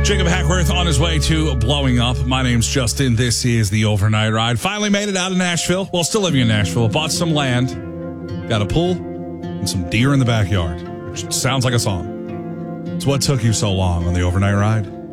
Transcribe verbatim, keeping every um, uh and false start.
Jacob Hackworth on his way to blowing up. My name's Justin. This is the Overnight Ride. Finally made it out of Nashville. Well, still living in Nashville. Bought some land, got a pool, and some deer in the backyard, which sounds like a song. It's what took you so long on the Overnight Ride.